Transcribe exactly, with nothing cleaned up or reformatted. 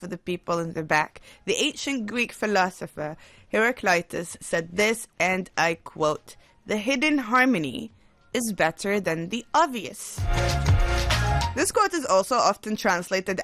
for the people in the back. The ancient Greek philosopher Heraclitus said this, and I quote, "The hidden harmony is better than the obvious." This quote is also often translated